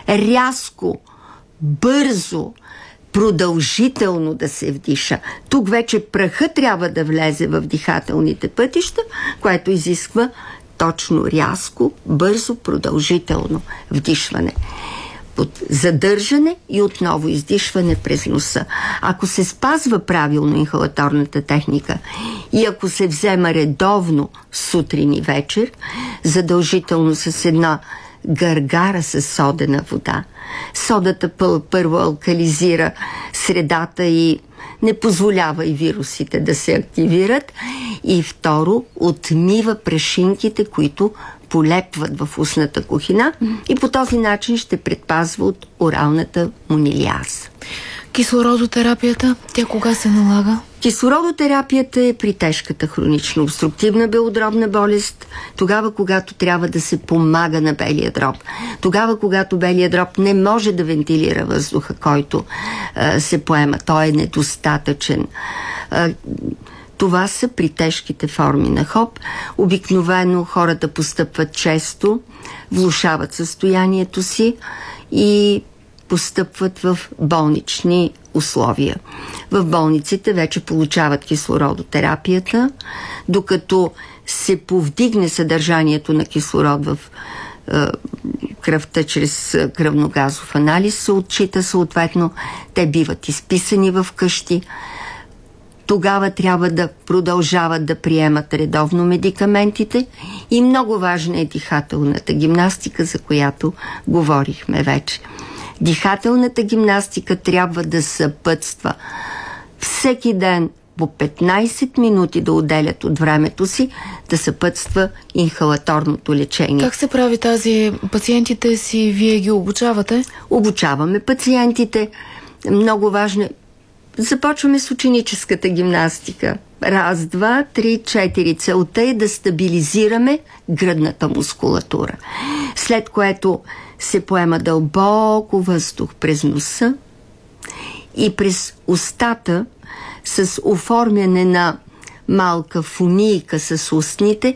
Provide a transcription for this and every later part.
рязко, бързо, продължително да се вдиша. Тук вече прахът трябва да влезе в дихателните пътища, което изисква точно рязко, бързо, продължително вдишване. Задържане и отново издишване през носа. Ако се спазва правилно инхалаторната техника и ако се взема редовно сутрин и вечер, задължително с една гаргара с содена вода. Содата първо алкализира средата и не позволява и вирусите да се активират, и второ отмива прашинките, които полепват в устната кухина, и по този начин ще предпазва от оралната монилиаза. Кислородотерапията, тя кога се налага? Кислородотерапията е при тежката хронична обструктивна белодробна болест, тогава когато трябва да се помага на белия дроб. Тогава когато белия дроб не може да вентилира въздуха, който се поема. Той е недостатъчен. Това са при тежките форми на ХОП. Обикновено хората постъпват често, влошават състоянието си и постъпват в болнични условия. В болниците вече получават кислородотерапията, докато се повдигне съдържанието на кислород в кръвта чрез кръвногазов анализ, се отчита съответно, те биват изписани в къщи. Тогава трябва да продължават да приемат редовно медикаментите, и много важна е дихателната гимнастика, за която говорихме вече. Дихателната гимнастика трябва да съпътства всеки ден по 15 минути да отделят от времето си, да съпътства инхалаторното лечение. Как се прави тази? Пациентите си вие ги обучавате? Обучаваме пациентите. Много важно е. Започваме с ученическата гимнастика. 1, 2, 3, 4. Целта е да стабилизираме гръдната мускулатура. След което се поема дълбоко въздух през носа и през устата с оформяне на малка фунийка с устните,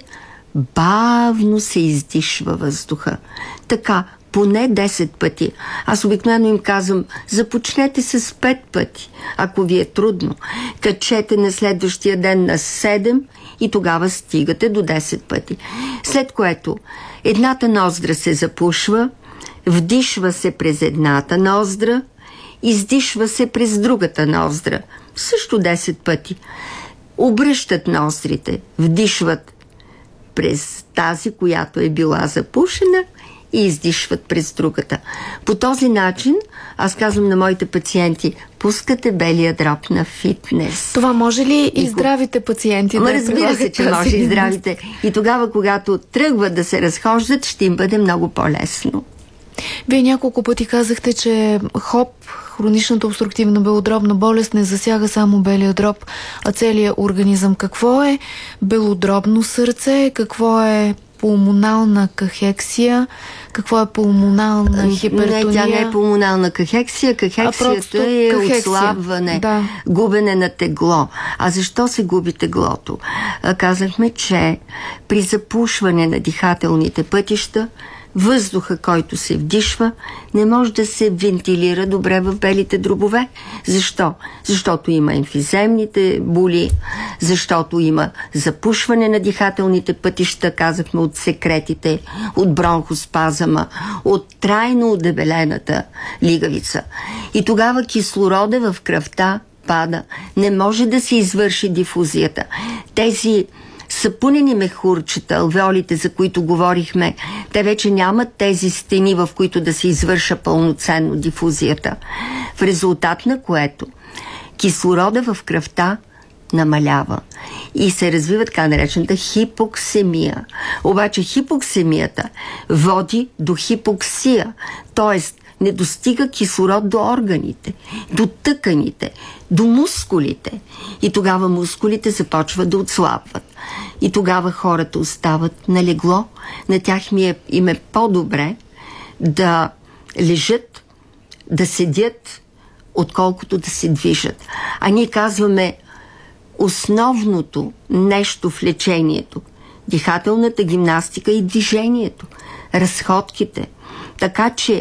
бавно се издишва въздуха. Така, поне 10 пъти. Аз обикновено им казвам, започнете с 5 пъти, ако ви е трудно. Качете на следващия ден на 7 и тогава стигате до 10 пъти. След което едната ноздра се запушва, вдишва се през едната ноздра, издишва се през другата ноздра. Също 10 пъти. Обръщат ноздрите, вдишват през тази, която е била запушена, и издишват през другата. По този начин, аз казвам на моите пациенти, пускате белия дроб на фитнес. Това може ли и здравите пациенти да разбира се, че може и здравите. И тогава, когато тръгват да се разхождат, ще им бъде много по-лесно. Вие няколко пъти казахте, че ХОП, хроничната обструктивна белодробна болест, не засяга само белия дроб, а целият организъм. Какво е белодробно сърце? Какво е пулмонална кахексия? Какво е пулмонална хипертония? Не, тя не е пулмонална кахексия. Кахексията е отслабване, губене на тегло. А защо се губи теглото? Казахме, че при запушване на дихателните пътища въздуха, който се вдишва, не може да се вентилира добре в белите дробове. Защо? Защото има емфиземните боли, защото има запушване на дихателните пътища, казахме, от секретите, от бронхоспазъма, от трайно удебелената лигавица. И тогава кислорода в кръвта пада. Не може да се извърши дифузията. Тези сапунени мехурчета, алвеолите, за които говорихме, те вече нямат тези стени, в които да се извърша пълноценно дифузията. В резултат на което кислорода в кръвта намалява и се развива така наречената хипоксемия. Обаче хипоксемията води до хипоксия, т.е. не достига кислород до органите, до тъканите, до мускулите. И тогава мускулите започват да отслабват. И тогава хората остават на легло. На тях им е по-добре да лежат, да седят, отколкото да се движат. А ние казваме основното нещо в лечението, дихателната гимнастика и движението, разходките. Така че